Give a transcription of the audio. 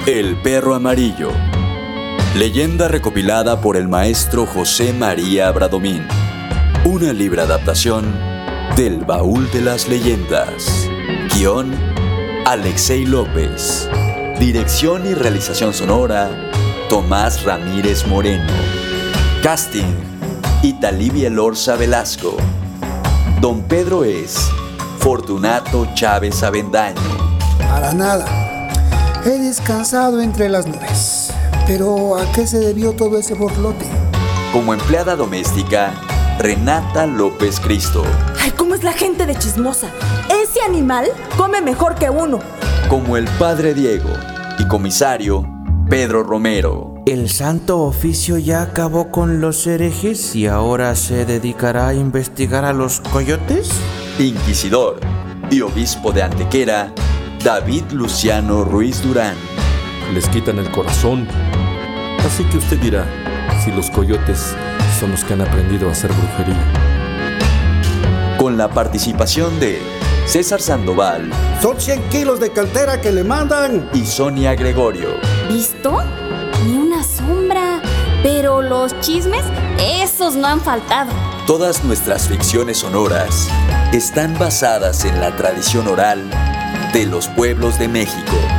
El perro amarillo. Leyenda recopilada por el maestro José María Bradomín. Una libre adaptación del Baúl de las Leyendas. Guión: Alexei López. Dirección y realización sonora: Tomás Ramírez Moreno. Casting: Italibia Elorza Velasco. Don Pedro es Fortunato Chávez Avendaño. Para nada. He descansado entre las nubes. Pero ¿a qué se debió todo ese borlote? Como empleada doméstica, Renata López Cristo. Ay, ¿cómo es la gente de chismosa? Ese animal come mejor que uno. Como el padre Diego. Y comisario, Pedro Romero. El Santo Oficio ya acabó con los herejes y ahora se dedicará a investigar a los coyotes. Inquisidor y obispo de Antequera, David Luciano Ruiz Durán. Les quitan el corazón. Así que usted dirá si los coyotes son los que han aprendido a hacer brujería. Con la participación de César Sandoval. Son 100 kilos de cantera que le mandan. Y Sonia Gregorio. ¿Visto? Ni una sombra. Pero los chismes, esos no han faltado. Todas nuestras ficciones sonoras están basadas en la tradición oral de los pueblos de México.